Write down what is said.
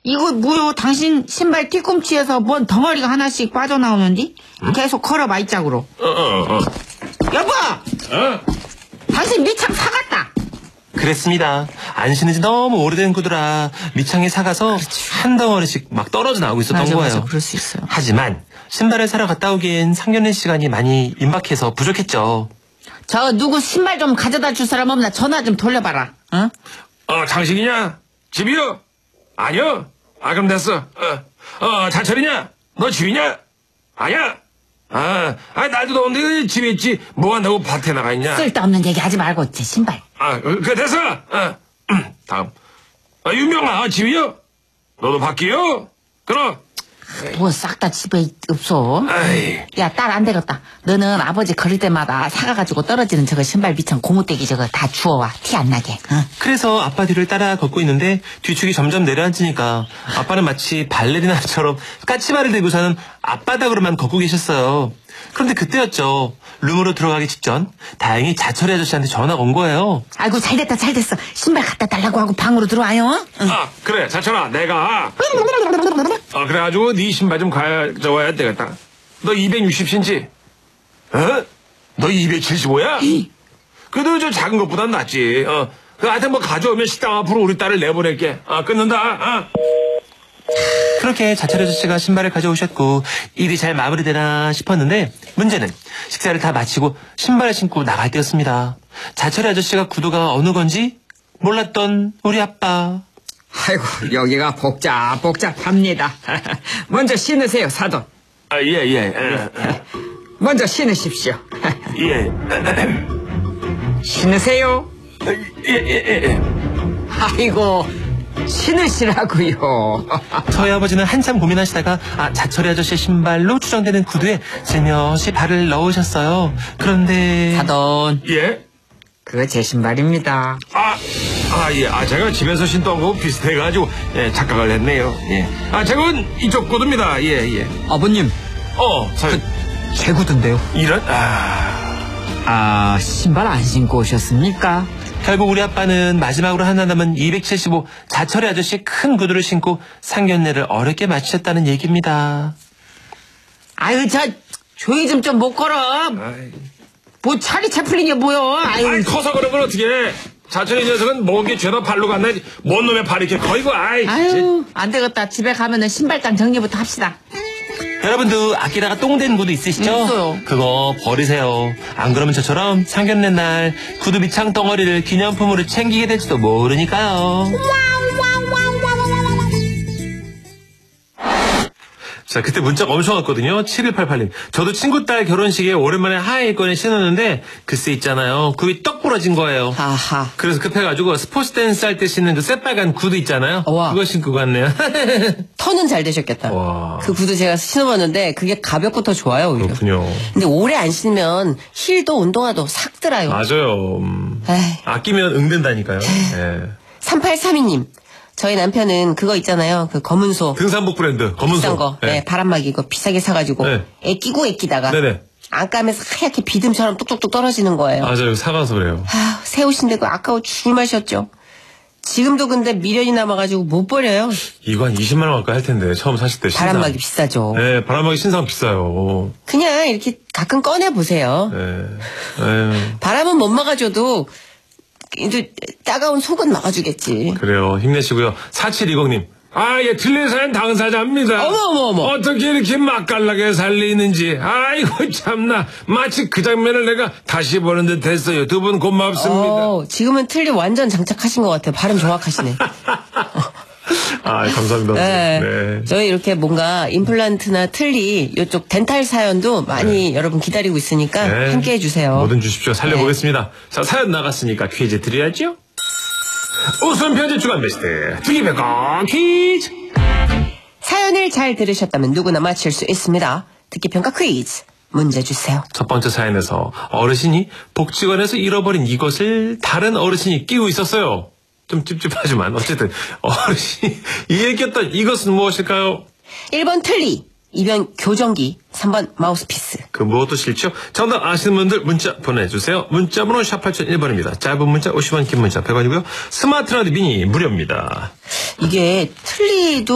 이거 뭐요? 당신 신발 뒤꿈치에서 뭔 덩어리가 하나씩 빠져나오는디? 계속 걸어봐, 이 짝으로. 여보! 당신 밑창 사갔다. 그랬습니다. 안 신은 지 너무 오래된 구두라 밑창에 사가서 한 덩어리씩 막 떨어져 나오고 있었던 거예요. 맞아, 그럴 수 있어요. 하지만 신발을 사러 갔다 오기엔 상견례 시간이 많이 임박해서 부족했죠. 저 누구 신발 좀 가져다 줄 사람 없나? 전화 좀 돌려봐라. 응? 당신이냐? 집이요? 아니요. 그럼 됐어. 자철이냐? 너 집이냐? 아니야. 날도 더운데 집에 있지. 뭐 한다고 밭에 나가 있냐? 쓸데없는 얘기 하지 말고 제 신발. 그래 됐어. 다음. 윤명아, 집이요? 너도 밖이요? 그럼. 뭐 싹 다 집에 없어. 아이. 야, 딸 안 되겠다. 너는 아버지 걸을 때마다 사가가지고 떨어지는 저거 신발 밑창 고무대기 저거 다 주워와. 티 안 나게. 그래서 아빠 뒤를 따라 걷고 있는데 뒤축이 점점 내려앉으니까 아빠는 마치 발레리나처럼 까치발을 들고서는 앞바닥으로만 걷고 계셨어요. 그런데 그때였죠. 룸으로 들어가기 직전 다행히 자철이 아저씨한테 전화가 온 거예요. 아이고 잘됐다. 신발 갖다 달라고 하고 방으로 들어와요. 그래 자철아, 내가 그래가지고 네 신발 좀 가져와야 되겠다. 너 260cm? 너 275야? 그래도 저 작은 것보단 낫지. 하여튼 뭐 가져오면 식당 앞으로 우리 딸을 내보낼게. 끊는다. 그렇게 자철 아저씨가 신발을 가져오셨고 일이 잘 마무리되나 싶었는데 문제는 식사를 다 마치고 신발을 신고 나갈 때였습니다. 자철 아저씨가 구두가 어느 건지 몰랐던 우리 아빠. 아이고, 여기가 복잡합니다. 먼저 신으세요, 사돈. 예. 먼저 신으십시오. 예. 신으세요. 예. 아이고, 신으시라고요. 저희 아버지는 한참 고민하시다가 자철이 아저씨의 신발로 추정되는 구두에 슬며시 발을 넣으셨어요. 그런데 사돈. 예? 그거 제 신발입니다. 예. 제가 집에서 신던 거 비슷해가지고, 착각을 했네요. 예. 저건 이쪽 구두입니다. 예. 아버님, 제 구두인데요. 이런, 신발 안 신고 오셨습니까? 결국 우리 아빠는 마지막으로 하나 남은 275 자철이 아저씨의 큰 구두를 신고 상견례를 어렵게 마치셨다는 얘기입니다. 아유, 조이 좀 못 걸어. 뭐 차리 채플린이 뭐여. 아유, 커서 그런 건 어떻게 해. 자철이 녀석은 먼 게 죄다 발로 갔나, 뭔 놈의 발이 이렇게 커, 이거, 아유, 안 되겠다. 집에 가면은 신발장 정리부터 합시다. 여러분도 아끼다가 똥된 구두 있으시죠? 있어요. 그거 버리세요. 안 그러면 저처럼 상견례 날 구두 밑창 덩어리를 기념품으로 챙기게 될지도 모르니까요. 자, 그때 문자가 엄청 왔거든요. 7188님. 저도 친구 딸 결혼식에 오랜만에 하이건에 신었는데 글쎄 있잖아요. 굽이 떡 부러진 거예요. 아하. 그래서 급해가지고 스포츠 댄스 할 때 신는 그 새빨간 구두 있잖아요. 와. 그거 신고 갔네요. 턴은 잘 되셨겠다. 와. 그 구두 제가 신어봤는데 그게 가볍고 더 좋아요, 오히려. 그렇군요. 근데 오래 안 신으면 힐도 운동화도 싹 들어요. 맞아요. 에이. 아끼면 응된다니까요. 예. 3832님. 저희 남편은 그거 있잖아요. 그 검은 소. 등산복 브랜드 검은소. 비싼 거. 예. 네, 바람막이 이거 비싸게 사가지고. 네. 애끼다가. 네네. 안 까면서 하얗게 비듬처럼 뚝뚝뚝 떨어지는 거예요. 맞아요. 사가서 그래요. 새 옷인데 그 아까워 죽을 맛이었죠. 지금도 근데 미련이 남아가지고 못 버려요. 이거 한 20만 원 가까이 할 텐데 처음 사실 때 신상. 바람막이 비싸죠. 네, 바람막이 신상 비싸요. 그냥 이렇게 가끔 꺼내 보세요. 네. 바람은 못 막아줘도 이제 따가운 속은 막아주겠지. 그래요. 힘내시고요. 4720님. 예, 틀린 사연 당사자입니다. 어머. 어떻게 이렇게 맛깔나게 살리는지. 아이고, 참나. 마치 그 장면을 내가 다시 보는 듯 했어요. 두 분 고맙습니다. 지금은 틀리 완전 장착하신 것 같아요. 발음 정확하시네. 감사합니다. 네. 저희 이렇게 뭔가 임플란트나 틀리 이쪽 덴탈 사연도 많이 여러분 기다리고 있으니까 네. 함께 해주세요. 뭐든 주십시오. 살려보겠습니다. 자, 사연 나갔으니까 퀴즈 드려야죠. 웃음 편지 주간 베스트 듣기평가 퀴즈. 사연을 잘 들으셨다면 누구나 맞힐 수 있습니다. 듣기평가 퀴즈 문제 주세요. 첫 번째 사연에서 어르신이 복지관에서 잃어버린 이것을 다른 어르신이 끼고 있었어요. 좀 찝찝하지만 어쨌든 어르신이 얘기했던 이것은 무엇일까요? 1번 틀리, 2번 교정기, 3번 마우스피스. 그 무엇도 싫죠? 정답 아시는 분들 문자 보내주세요. 문자번호 샵 8001번입니다. 짧은 문자 50원, 긴 문자 100원이고요. 스마트 라디오 미니 무료입니다. 이게 틀리도